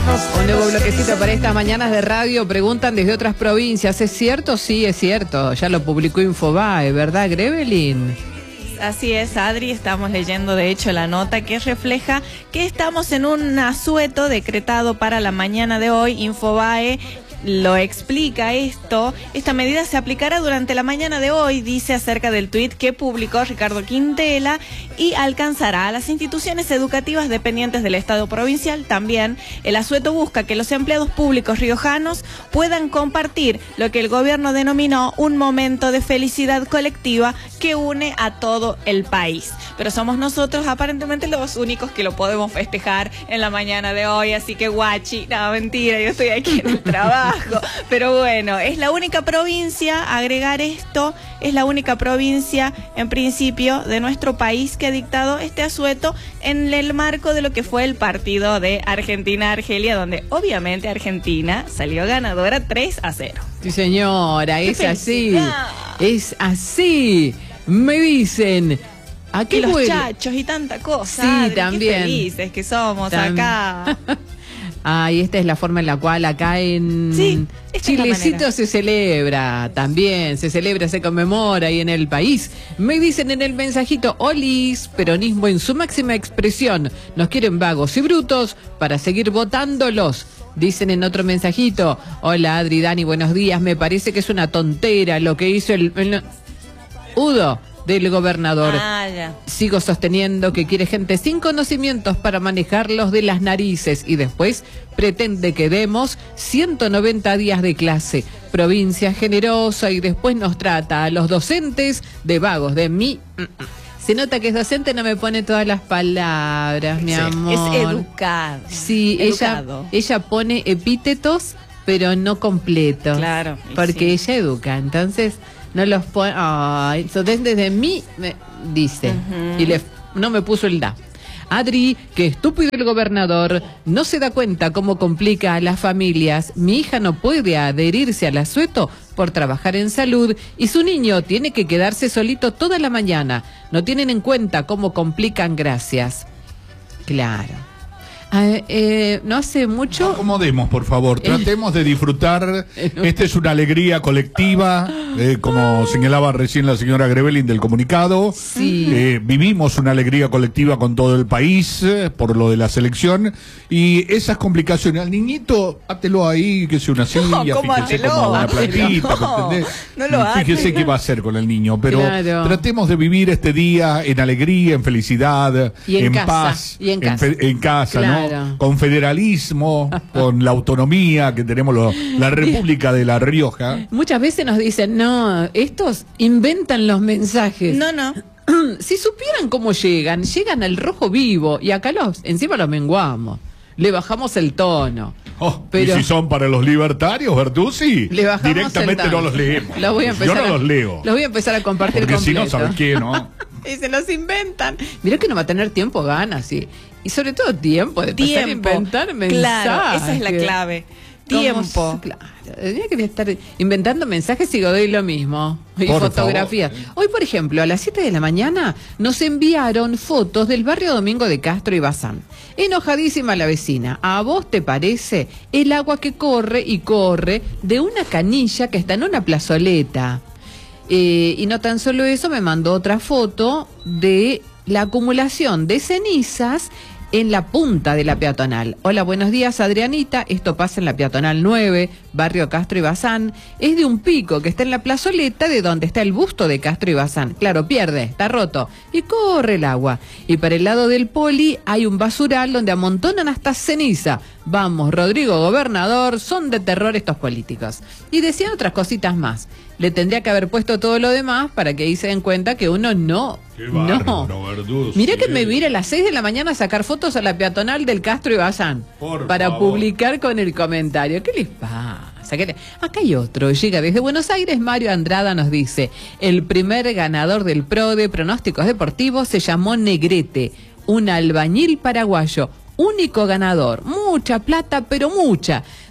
Un nuevo bloquecito para estas mañanas de radio. Preguntan desde otras provincias. ¿Es cierto? Sí, es cierto. Ya lo publicó Infobae, ¿verdad, Grevelin? Así es, Adri, estamos leyendo de hecho la nota que refleja que estamos en un asueto decretado para la mañana de hoy. Infobae lo explica esto. Esta medida se aplicará durante la mañana de hoy, dice acerca del tuit que publicó Ricardo Quintela, y alcanzará a las instituciones educativas dependientes del Estado provincial. También el asueto busca que los empleados públicos riojanos puedan compartir lo que el gobierno denominó un momento de felicidad colectiva que une a todo el país. Pero somos nosotros aparentemente los únicos que lo podemos festejar en la mañana de hoy, así que guachi, no, mentira, yo estoy aquí en el trabajo. Pero bueno, es la única provincia, agregar esto, es la única provincia en principio de nuestro país que ha dictado este asueto en el marco de lo que fue el partido de Argentina-Argelia, donde obviamente Argentina salió ganadora 3-0. Sí, señora, es así, es así. Me dicen... Y los chachos y tanta cosa. Sí, Adri, también. qué felices que somos acá. Y esta es la forma en la cual acá en Chilecito se celebra, también se celebra, se conmemora y en el país. Me dicen en el mensajito: olis, peronismo en su máxima expresión. Nos quieren vagos y brutos para seguir votándolos. Dicen en otro mensajito: hola Adri, Dani, buenos días. Me parece que es una tontera lo que hizo el Udo del gobernador. Sigo sosteniendo que quiere gente sin conocimientos para manejarlos de las narices y después pretende que demos 190 días de clase. Provincia generosa y después nos trata a los docentes de vagos, de mí. Se nota que es docente, no me pone todas las palabras, mi amor. Es educado. Sí, ella pone epítetos, pero no completos. Claro. Porque ella educa, entonces... No los pone... Entonces desde mí me dice. Y no me puso el da. Adri, qué estúpido el gobernador. No se da cuenta cómo complica a las familias. Mi hija no puede adherirse al asueto por trabajar en salud y su niño tiene que quedarse solito toda la mañana. No tienen en cuenta cómo complican. Gracias. Claro. No hace mucho... No acomodemos, por favor, tratemos de disfrutar. Esta es una alegría colectiva, como señalaba recién la señora Grevelin del comunicado. Sí. Vivimos una alegría colectiva con todo el país por lo de la selección y esas complicaciones. Al niñito, hátelo ahí, que sea una silla, fíjese como una plantita, no lo fíjese qué va a hacer con el niño, pero tratemos de vivir este día en alegría, en felicidad, y en casa, paz, y en casa, ¿no? Con federalismo, con la autonomía que tenemos la República de La Rioja. Muchas veces nos dicen, no, estos inventan los mensajes. No. Si supieran cómo llegan al rojo vivo y acá encima los menguamos. Le bajamos el tono. Pero, y si son para los libertarios, Bertuzzi, directamente no los leemos. Yo no los leo. Los voy a empezar a compartir porque completo. Si no, ¿sabes qué, no? Y se los inventan. Mirá que no va a tener tiempo, ganas, y sobre todo tiempo de empezar a inventar mensajes. Claro, esa es la clave. Tiempo. Claro, tenía que estar inventando mensajes y doy lo mismo. Y por fotografías. Favor. Hoy, por ejemplo, a las 7 de la mañana nos enviaron fotos del barrio Domingo de Castro y Bazán. Enojadísima la vecina. ¿A vos te parece el agua que corre y corre de una canilla que está en una plazoleta? Y no tan solo eso, me mandó otra foto de la acumulación de cenizas en la punta de la peatonal. Hola, buenos días, Adrianita. Esto pasa en la peatonal 9, barrio Castro y Bazán. Es de un pico que está en la plazoleta de donde está el busto de Castro y Bazán. Claro, pierde, está roto. Y corre el agua. Y para el lado del poli hay un basural donde amontonan hasta ceniza. Vamos, Rodrigo, gobernador, son de terror estos políticos. Y decían otras cositas más. Le tendría que haber puesto todo lo demás para que ahí se den cuenta que uno no. Mirá que me vine a las 6 de la mañana a sacar fotos a la peatonal del Castro y Bazán para publicar con el comentario. ¿Qué les pasa? Acá hay otro. Llega desde Buenos Aires. Mario Andrada nos dice: el primer ganador del PRO de pronósticos deportivos se llamó Negrete, un albañil paraguayo. Único ganador, mucha plata, pero mucha.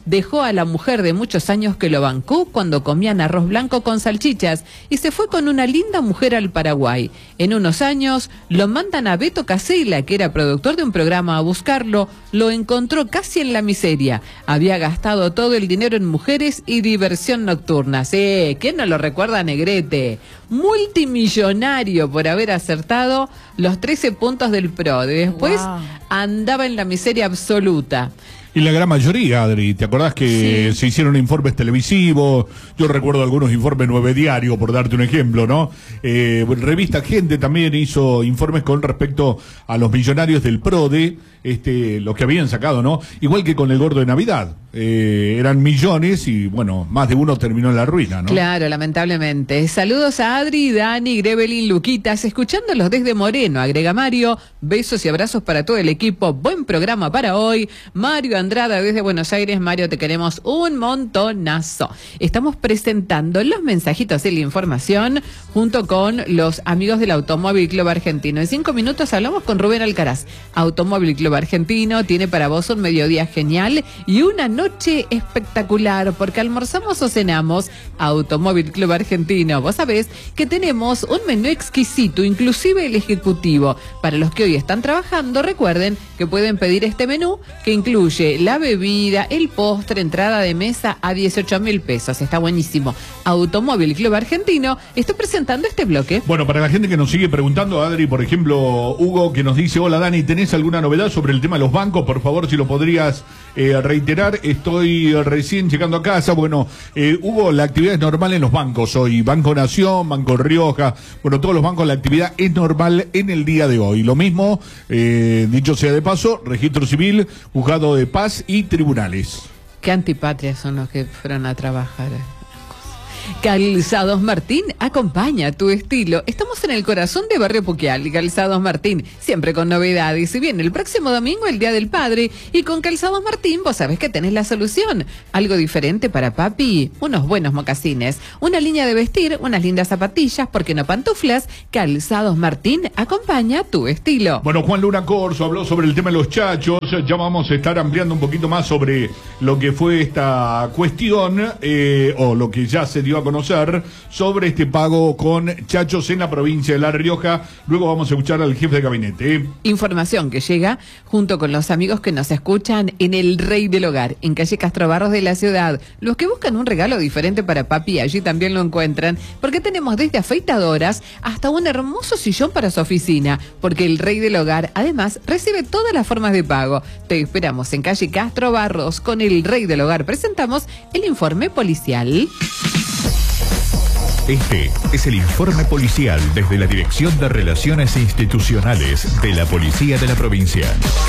dejó a la mujer de muchos años que lo bancó cuando comían arroz blanco con salchichas y se fue con una linda mujer al Paraguay. En unos años lo mandan a Beto Casella, que era productor de un programa, a buscarlo. Lo encontró casi en la miseria. Había gastado todo el dinero en mujeres y diversión nocturna. Sí, ¿quién no lo recuerda a Negrete? Multimillonario por haber acertado los 13 puntos del PRO. Después andaba en la miseria absoluta. Y la gran mayoría, Adri, ¿te acordás que se hicieron informes televisivos? Yo recuerdo algunos informes 9 Diario, por darte un ejemplo, ¿no? Revista Gente también hizo informes con respecto a los millonarios del PRODE, los que habían sacado, ¿no? Igual que con el gordo de Navidad. Eran millones y, bueno, más de uno terminó en la ruina, ¿no? Claro, lamentablemente. Saludos a Adri, Dani, Grevelin, Luquitas, escuchándolos desde Moreno, agrega Mario. Besos y abrazos para todo el equipo. Buen programa para hoy. Mario Andrada desde Buenos Aires. Mario, te queremos un montonazo. Estamos presentando los mensajitos y la información junto con los amigos del Automóvil Club Argentino. En 5 minutos hablamos con Rubén Alcaraz. Automóvil Club Argentino tiene para vos un mediodía genial y una noche espectacular, porque almorzamos o cenamos. Automóvil Club Argentino, vos sabés que tenemos un menú exquisito, inclusive el ejecutivo. Para los que hoy están trabajando, recuerden que pueden pedir este menú que incluye la bebida, el postre, entrada de mesa a 18.000 pesos. Está buenísimo. Automóvil Club Argentino está presentando este bloque. Bueno, para la gente que nos sigue preguntando, Adri, por ejemplo, Hugo, que nos dice: hola Dani, ¿tenés alguna novedad sobre el tema de los bancos? Por favor, si lo podrías reiterar. Estoy recién llegando a casa. Bueno, Hugo, la actividad es normal en los bancos hoy. Banco Nación, Banco Rioja, bueno, todos los bancos, la actividad es normal en el día de hoy. Lo mismo, dicho sea de paso, registro civil, juzgado de paz y tribunales. Qué antipatria son los que fueron a trabajar. Calzados Martín acompaña tu estilo. Estamos en el corazón de Barrio Puquial. Calzados Martín, siempre con novedades. Y viene el próximo domingo, el Día del Padre, y con Calzados Martín vos sabés que tenés la solución. Algo diferente para papi, unos buenos mocasines, una línea de vestir, unas lindas zapatillas, porque no pantuflas. Calzados Martín acompaña tu estilo. Bueno, Juan Luna Corso habló sobre el tema de los chachos. Ya vamos a estar ampliando un poquito más sobre lo que fue esta cuestión, o lo que ya se dio a conocer sobre este pago con chachos en la provincia de La Rioja. Luego vamos a escuchar al jefe de gabinete. Información que llega junto con los amigos que nos escuchan en El Rey del Hogar, en calle Castro Barros de la ciudad. Los que buscan un regalo diferente para papi, allí también lo encuentran, porque tenemos desde afeitadoras hasta un hermoso sillón para su oficina, porque El Rey del Hogar además recibe todas las formas de pago. Te esperamos en calle Castro Barros. Con El Rey del Hogar presentamos el informe policial. Este es el informe policial desde la Dirección de Relaciones Institucionales de la Policía de la Provincia.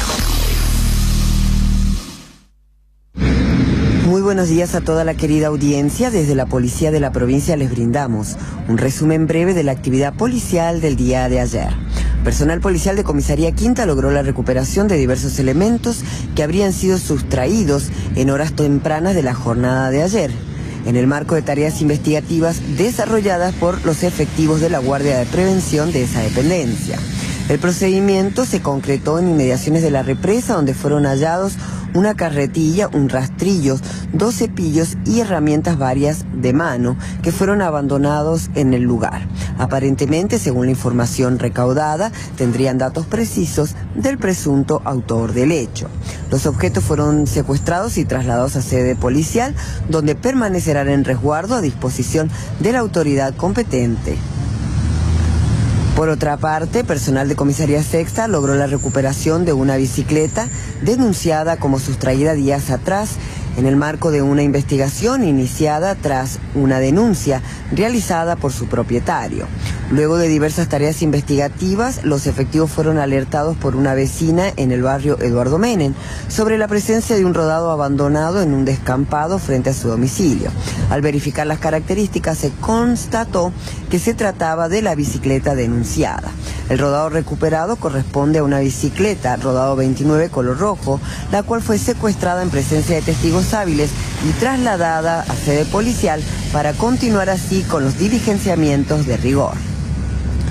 Muy buenos días a toda la querida audiencia. Desde la Policía de la Provincia les brindamos un resumen breve de la actividad policial del día de ayer. Personal policial de Comisaría Quinta logró la recuperación de diversos elementos que habrían sido sustraídos en horas tempranas de la jornada de ayer, en el marco de tareas investigativas desarrolladas por los efectivos de la Guardia de Prevención de esa dependencia. El procedimiento se concretó en inmediaciones de la represa, donde fueron hallados una carretilla, un rastrillo, 2 cepillos y herramientas varias de mano que fueron abandonados en el lugar. Aparentemente, según la información recaudada, tendrían datos precisos del presunto autor del hecho. Los objetos fueron secuestrados y trasladados a sede policial, donde permanecerán en resguardo a disposición de la autoridad competente. Por otra parte, personal de Comisaría Sexta logró la recuperación de una bicicleta denunciada como sustraída días atrás en el marco de una investigación iniciada tras una denuncia realizada por su propietario. Luego de diversas tareas investigativas, los efectivos fueron alertados por una vecina en el barrio Eduardo Menem sobre la presencia de un rodado abandonado en un descampado frente a su domicilio. Al verificar las características, se constató que se trataba de la bicicleta denunciada. El rodado recuperado corresponde a una bicicleta rodado 29 color rojo, la cual fue secuestrada en presencia de testigos hábiles y trasladada a sede policial para continuar así con los diligenciamientos de rigor.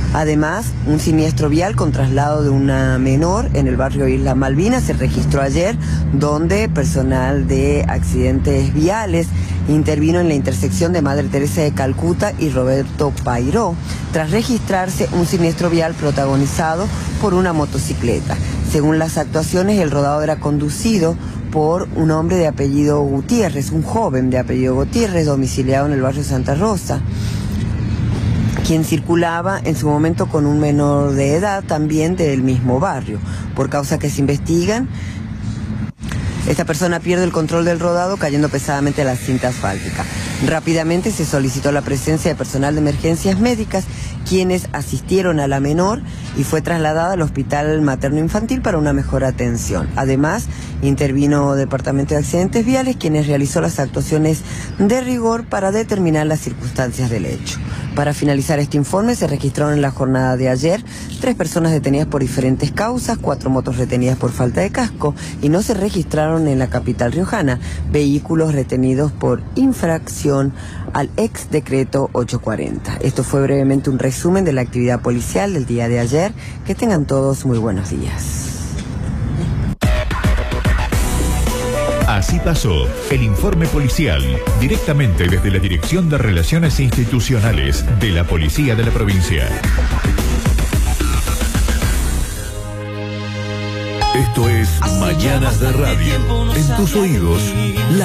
Además, un siniestro vial con traslado de una menor en el barrio Isla Malvinas se registró ayer, donde personal de accidentes viales intervino en la intersección de Madre Teresa de Calcuta y Roberto Pairó, tras registrarse un siniestro vial protagonizado por una motocicleta. Según las actuaciones, el rodado era conducido por un hombre de apellido Gutiérrez, un joven de apellido Gutiérrez, domiciliado en el barrio Santa Rosa, quien circulaba en su momento con un menor de edad también del mismo barrio. Por causas que se investigan, esta persona pierde el control del rodado cayendo pesadamente a la cinta asfáltica. Rápidamente se solicitó la presencia de personal de emergencias médicas, quienes asistieron a la menor y fue trasladada al hospital materno-infantil para una mejor atención. Además, intervino Departamento de Accidentes Viales, quienes realizó las actuaciones de rigor para determinar las circunstancias del hecho. Para finalizar este informe, se registraron en la jornada de ayer 3 personas detenidas por diferentes causas, 4 motos retenidas por falta de casco y no se registraron en la capital riojana vehículos retenidos por infracción al ex decreto 840. Esto fue brevemente un resumen de la actividad policial del día de ayer. Que tengan todos muy buenos días. Así pasó el informe policial, directamente desde la Dirección de Relaciones Institucionales de la Policía de la Provincia. Esto es Mañanas de Radio. En tus oídos, la